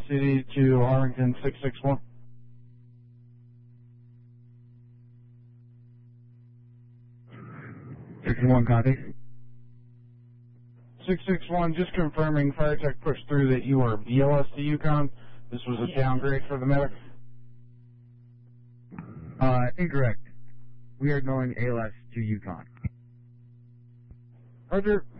City to Arlington 661. 61, copy. 661, just confirming fire tech pushed through that you are BLS to Yukon. This was a downgrade for the medic. Incorrect. We are going ALS to Yukon. Roger,